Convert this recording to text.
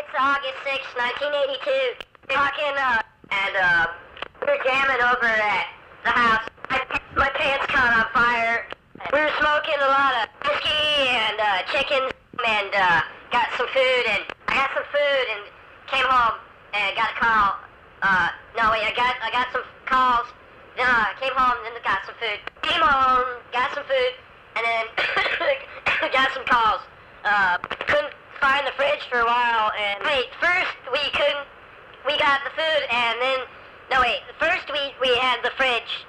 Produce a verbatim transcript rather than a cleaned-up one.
it's August sixth, nineteen eighty-two. Talking, uh, and, uh, we were jamming over at the house. My, my pants caught on fire. We were smoking a lot of whiskey and, uh, chickens and, uh, got some food and I got some food and came home and got a call. Uh, no, wait, I got, I got some calls. Then I came home and then got some food. Came home, got some food, and then got some calls. Uh, couldn't find the fridge for a while, and wait, first we couldn't, we got the food, and then, no wait, first we, we had the fridge,